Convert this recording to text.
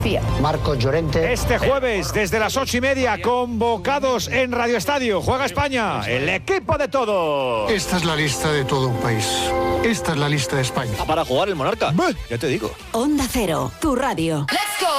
Marcos Llorente. Este jueves, desde las 8:30, convocados en Radio Estadio. Juega España, el equipo de todo. Esta es la lista de todo un país. Esta es la lista de España. Para jugar el Monarca. Ya te digo. Onda Cero, tu radio.